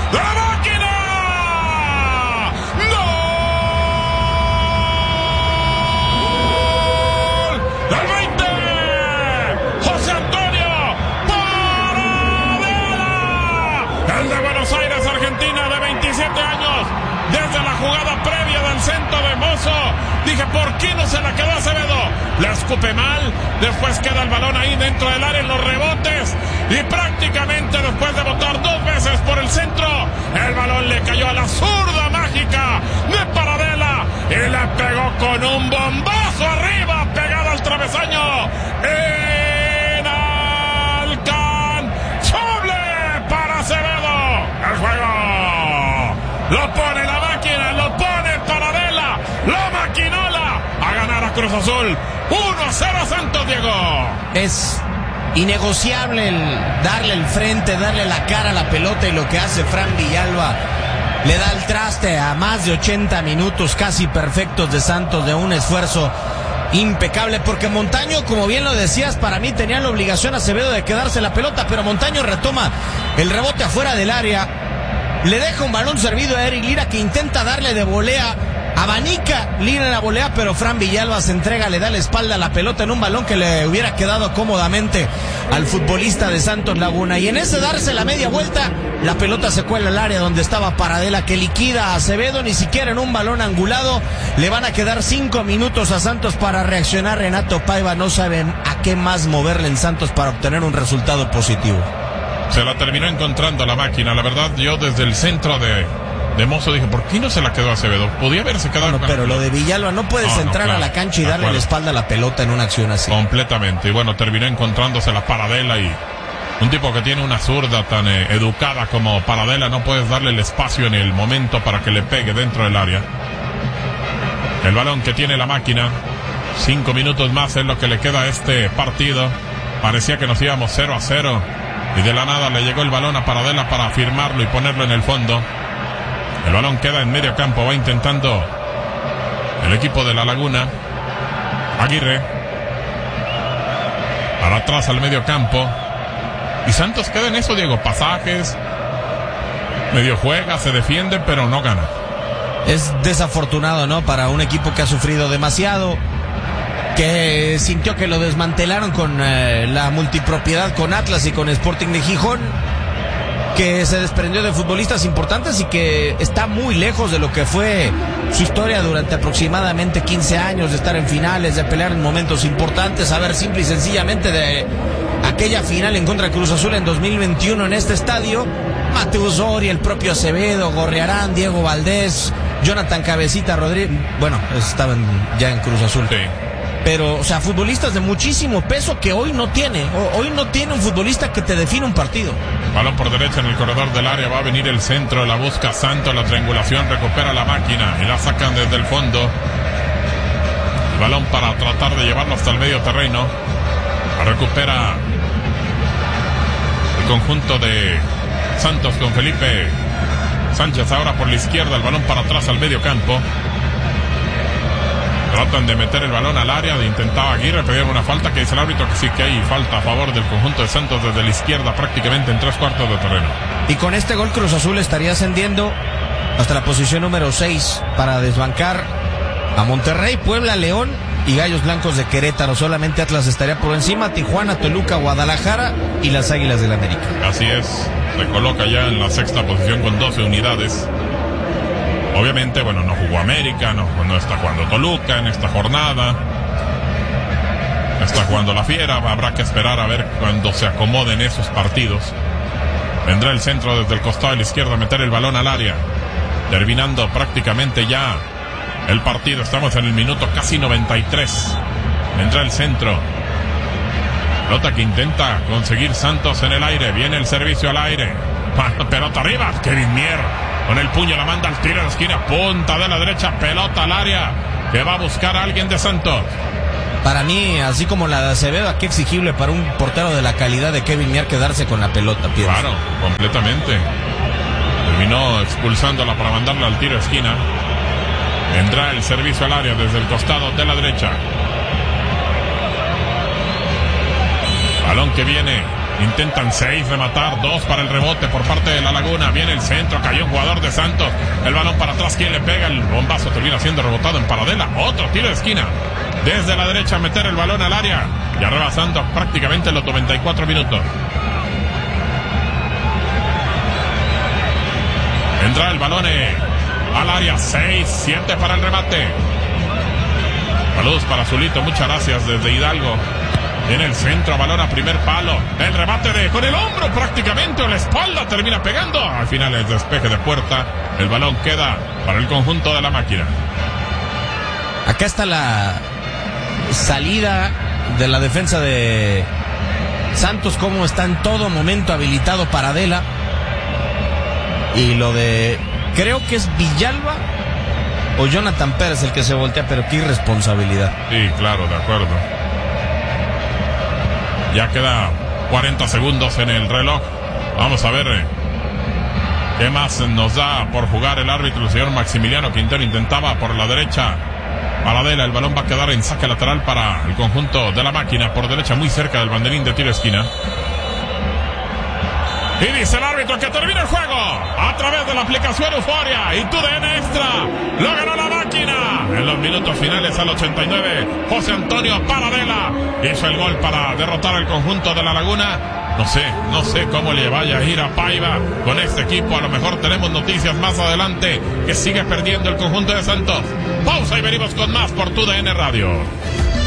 ¡La máquina! ¡El 20! ¡José Antonio Paradela! El de Buenos Aires, Argentina, de 27 años. Desde la jugada previa del centro de Mozo, dije, ¿por qué no se la quedó Acevedo? La escupe mal, después queda el balón ahí dentro del área en los rebotes, y prácticamente después de botar 2 veces por el centro, el balón le cayó a la zurda mágica de Paradela, y la pegó con un bombazo arriba, pegada al travesaño. Inalcanzable para Acevedo. El juego lo pone la máquina, lo pone Paradela, la maquinola, a ganar a Cruz Azul. 1-0 Santos, Diego. Es innegociable el darle el frente, darle la cara a la pelota, y lo que hace Fran Villalba le da el traste a más de 80 minutos casi perfectos de Santos, de un esfuerzo impecable, porque Montaño, como bien lo decías, para mí tenía la obligación Acevedo de quedarse la pelota, pero Montaño retoma el rebote afuera del área, le deja un balón servido a Eric Lira, que intenta darle de volea, abanica Lira en la volea, pero Fran Villalba se entrega, le da la espalda a la pelota en un balón que le hubiera quedado cómodamente al futbolista de Santos Laguna, y en ese darse la media vuelta, la pelota se cuela al área donde estaba Paradela, que liquida a Acevedo. Ni siquiera en un balón angulado. Le van a quedar 5 minutos a Santos para reaccionar. Renato Paiva no sabe a qué más moverle en Santos para obtener un resultado positivo. Se la terminó encontrando la máquina. La verdad, yo desde el centro de Mozo dije, ¿por qué no se la quedó Acevedo? Podía haberse quedado. Bueno, pero lo de Villalba, no puedes entrar claro, a la cancha y darle la espalda a la pelota en una acción así. Completamente. Y bueno, terminó encontrándose la Paradela, y un tipo que tiene una zurda tan educada como Paradela, no puedes darle el espacio en el momento para que le pegue dentro del área. El balón que tiene la máquina. 5 minutos más es lo que le queda a este partido. Parecía que nos íbamos 0-0. Y de la nada le llegó el balón a Paradela para firmarlo y ponerlo en el fondo. El balón queda en medio campo. Va intentando el equipo de La Laguna. Aguirre. Para atrás al medio campo. Y Santos queda en eso, Diego. Pasajes. Medio juega, se defiende, pero no gana. Es desafortunado, ¿no? Para un equipo que ha sufrido demasiado, que sintió que lo desmantelaron con la multipropiedad con Atlas y con Sporting de Gijón, que se desprendió de futbolistas importantes y que está muy lejos de lo que fue su historia durante aproximadamente 15 años, de estar en finales, de pelear en momentos importantes, a ver, simple y sencillamente de aquella final en contra de Cruz Azul en 2021 en este estadio. Mateus Doria, el propio Acevedo, Gorriarán, Diego Valdés, Jonathan Cabecita Rodríguez, bueno, estaban ya en Cruz Azul. Sí. Pero, o sea, futbolistas de muchísimo peso que hoy no tiene. Hoy no tiene un futbolista que te define un partido. Balón por derecha en el corredor del área. Va a venir el centro. La busca Santos. La triangulación. Recupera la máquina. Y la sacan desde el fondo. El balón para tratar de llevarlo hasta el medio terreno. La recupera el conjunto de Santos con Felipe Sánchez. Ahora por la izquierda. El balón para atrás al medio campo. Tratan de meter el balón al área, de intentar Aguirre, pedir una falta, que dice el árbitro que sí que hay falta a favor del conjunto de Santos desde la izquierda, prácticamente en 3/4 de terreno. Y con este gol Cruz Azul estaría ascendiendo hasta la posición número 6 para desbancar a Monterrey, Puebla, León y Gallos Blancos de Querétaro. Solamente Atlas estaría por encima, Tijuana, Toluca, Guadalajara y las Águilas del América. Así es, se coloca ya en la 6ª posición con 12 unidades. Obviamente, bueno, no jugó América, no está jugando Toluca en esta jornada. Está jugando la Fiera, habrá que esperar a ver cuando se acomoden esos partidos. Vendrá el centro desde el costado de la izquierda a meter el balón al área. Terminando prácticamente ya el partido, estamos en el minuto casi 93. Vendrá el centro. Pelota que intenta conseguir Santos en el aire, viene el servicio al aire. Pelota arriba, Kevin Mier. Con el puño la manda al tiro de esquina, punta de la derecha, pelota al área, que va a buscar a alguien de Santos. Para mí, así como la de Acevedo, aquí exigible para un portero de la calidad de Kevin Mier quedarse con la pelota, pienso. Claro, completamente. Terminó expulsándola para mandarla al tiro de esquina. Vendrá el servicio al área desde el costado de la derecha. Balón que viene Intentan 6 rematar, 2 para el rebote por parte de La Laguna. Viene el centro, cayó un jugador de Santos. El balón para atrás, ¿quién le pega? El bombazo termina siendo rebotado en Paradela. Otro tiro de esquina. Desde la derecha meter el balón al área. Ya rebasando prácticamente los 94 minutos. Entra el balón al área. 6-7 para el remate. Saludos para Zulito, muchas gracias desde Hidalgo. En el centro, balón a primer palo. El remate con el hombro prácticamente, o la espalda termina pegando. Al final el despeje de puerta. El balón queda para el conjunto de La Máquina. Acá está la salida de la defensa de Santos, como está en todo momento habilitado Paradela. Y lo de, creo que es Villalba o Jonathan Pérez el que se voltea, pero qué irresponsabilidad. Sí, claro, de acuerdo. Ya queda 40 segundos en el reloj. Vamos a ver qué más nos da por jugar el árbitro. El señor Maximiliano Quintero intentaba por la derecha. Paradela, el balón va a quedar en saque lateral para el conjunto de La Máquina. Por derecha, muy cerca del banderín de tiro esquina. Y dice el árbitro que termina el juego a través de la aplicación Euforia y TUDN Extra. Lo ganó La Máquina. En los minutos finales al 89, José Antonio Paradela hizo el gol para derrotar al conjunto de La Laguna. No sé cómo le vaya a ir a Paiva con este equipo. A lo mejor tenemos noticias más adelante que sigue perdiendo el conjunto de Santos. Pausa y venimos con más por TUDN Radio.